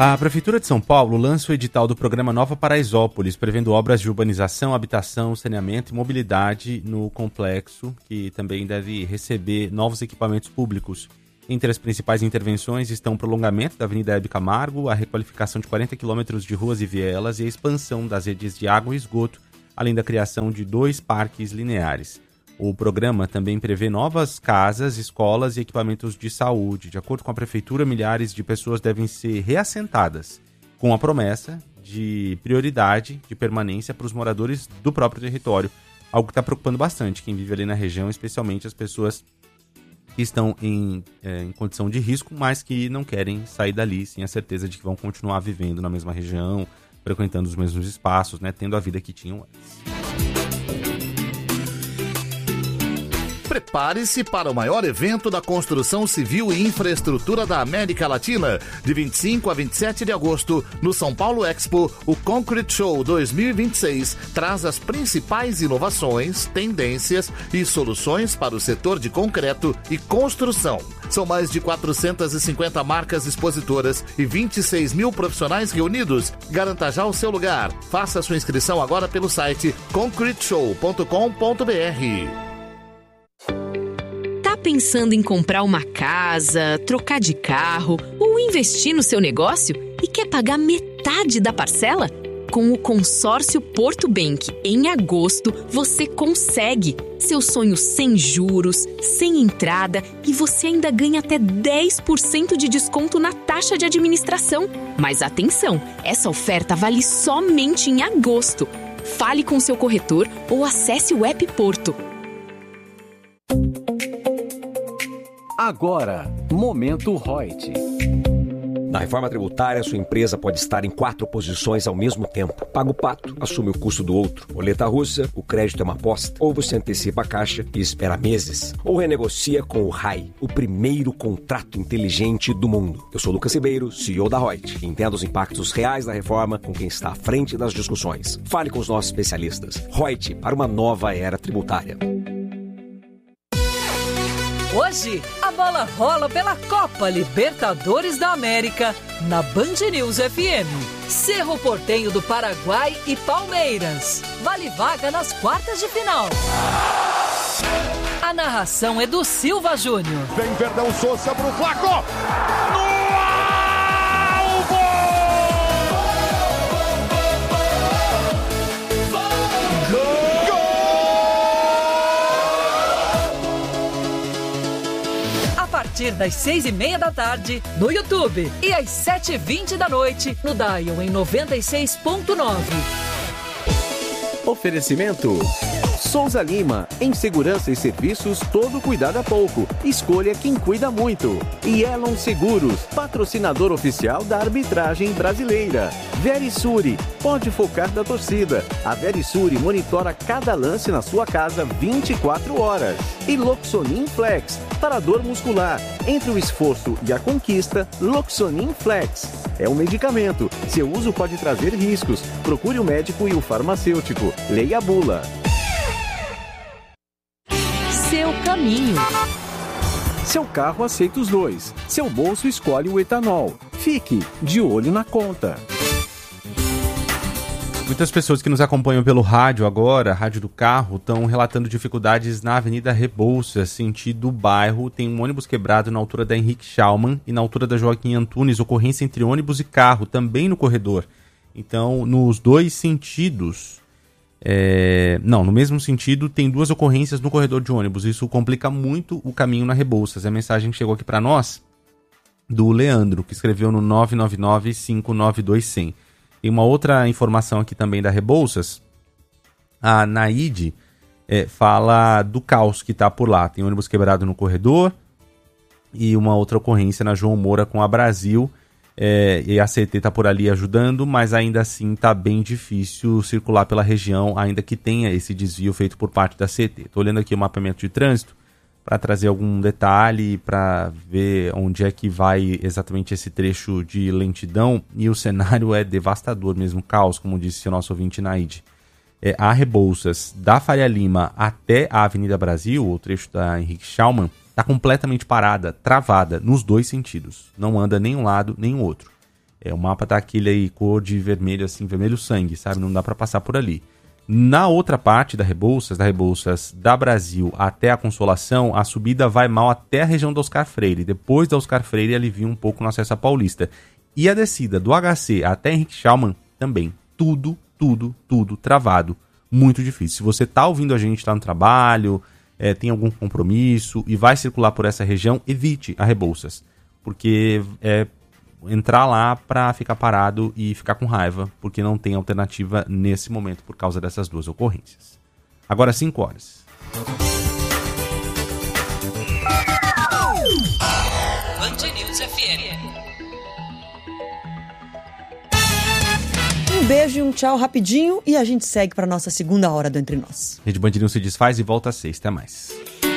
A Prefeitura de São Paulo lança o edital do programa Nova Paraisópolis, prevendo obras de urbanização, habitação, saneamento e mobilidade no complexo, que também deve receber novos equipamentos públicos. Entre as principais intervenções estão o prolongamento da Avenida Hebe Camargo, a requalificação de 40 quilômetros de ruas e vielas e a expansão das redes de água e esgoto, além da criação de 2 parques lineares. O programa também prevê novas casas, escolas e equipamentos de saúde. De acordo com a Prefeitura, milhares de pessoas devem ser reassentadas, com a promessa de prioridade de permanência para os moradores do próprio território, algo que está preocupando bastante quem vive ali na região, especialmente as pessoas que estão em condição de risco, mas que não querem sair dali sem a certeza de que vão continuar vivendo na mesma região, frequentando os mesmos espaços, né, tendo a vida que tinham antes. Prepare-se para o maior evento da construção civil e infraestrutura da América Latina. De 25 a 27 de agosto, no São Paulo Expo, o Concrete Show 2026 traz as principais inovações, tendências e soluções para o setor de concreto e construção. São mais de 450 marcas expositoras e 26 mil profissionais reunidos. Garanta já o seu lugar. Faça sua inscrição agora pelo site concreteshow.com.br. Pensando em comprar uma casa, trocar de carro ou investir no seu negócio e quer pagar metade da parcela? Com o consórcio Porto Bank, em agosto, você consegue. Seu sonho sem juros, sem entrada e você ainda ganha até 10% de desconto na taxa de administração. Mas atenção, essa oferta vale somente em agosto. Fale com seu corretor ou acesse o app Porto. Agora, Momento Reut. Na reforma tributária, sua empresa pode estar em 4 posições ao mesmo tempo. Paga o pato, assume o custo do outro. Roleta russa, o crédito é uma aposta. Ou você antecipa a caixa e espera meses. Ou renegocia com o RAI, o primeiro contrato inteligente do mundo. Eu sou Lucas Ribeiro, CEO da Reut. Entenda os impactos reais da reforma com quem está à frente das discussões. Fale com os nossos especialistas. Reut, para uma nova era tributária. Hoje, a bola rola pela Copa Libertadores da América na Band News FM. Cerro Porteño do Paraguai e Palmeiras. Vale vaga nas quartas de final. A narração é do Silva Júnior. Vem Verdão Souza pro Flaco. No alvo! A partir das 6:30 da tarde, no YouTube. E às 7:20 da noite, no Dial em 96.9. Oferecimento Souza Lima, em segurança e serviços, todo cuidado é pouco. Escolha quem cuida muito. E Elon Seguros, patrocinador oficial da arbitragem brasileira. Verisure, pode focar da torcida. A Verisure monitora cada lance na sua casa 24 horas. E Loxonin Flex, para dor muscular. Entre o esforço e a conquista, Loxonin Flex. É um medicamento. Seu uso pode trazer riscos. Procure o médico e o farmacêutico. Leia a bula. Seu caminho. Seu carro aceita os dois. Seu bolso escolhe o etanol. Fique de olho na conta. Muitas pessoas que nos acompanham pelo rádio agora, rádio do carro, estão relatando dificuldades na Avenida Rebouças, sentido bairro. Tem um ônibus quebrado na altura da Henrique Schaumann e na altura da Joaquim Antunes, ocorrência entre ônibus e carro, também no corredor. Então, nos dois sentidos... no mesmo sentido, tem 2 ocorrências no corredor de ônibus. Isso complica muito o caminho na Rebouças. A mensagem que chegou aqui para nós, do Leandro, que escreveu no 999-592-100. Tem uma outra informação aqui também da Rebouças. A Naide fala do caos que está por lá. Tem ônibus quebrado no corredor e uma outra ocorrência na João Moura com a Brasil. E a CT está por ali ajudando, mas ainda assim está bem difícil circular pela região, ainda que tenha esse desvio feito por parte da CT. Estou olhando aqui o mapeamento de trânsito para trazer algum detalhe, para ver onde é que vai exatamente esse trecho de lentidão, e o cenário é devastador mesmo, caos, como disse o nosso ouvinte Naide. A Rebouças, da Faria Lima até a Avenida Brasil, o trecho da Henrique Schaumann, está completamente parada, travada, nos dois sentidos. Não anda nem um lado, nem o outro. O mapa tá aquele aí, cor de vermelho, assim, vermelho sangue, sabe? Não dá para passar por ali. Na outra parte da Rebouças da Brasil até a Consolação, a subida vai mal até a região da Oscar Freire. Depois da Oscar Freire, alivia um pouco no acesso à Paulista. E a descida do HC até Henrique Schaumann, também. Tudo travado. Muito difícil. Se você tá ouvindo a gente lá no trabalho, tem algum compromisso e vai circular por essa região, evite a Rebouças. Porque entrar lá para ficar parado e ficar com raiva, porque não tem alternativa nesse momento por causa dessas duas ocorrências. Agora 5 horas. Band News FM. Um beijo e um tchau rapidinho e a gente segue para nossa segunda hora do Entre Nós. Rede Band News se desfaz e volta às 6. Até mais.